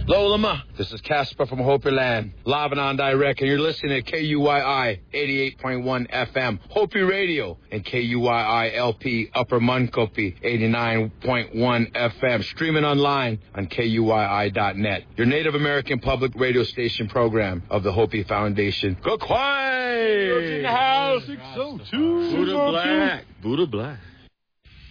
Lolama, this is Casper from Hopi Land, live and on direct, and you're listening to KUYI 88.1 FM, Hopi Radio, and KUYI LP Upper Munkopi 89.1 FM, streaming online on KUYI.net, your Native American public radio station program of the Hopi Foundation. Go Quiet! In the house, 602. Buddha Black. Buddha Black.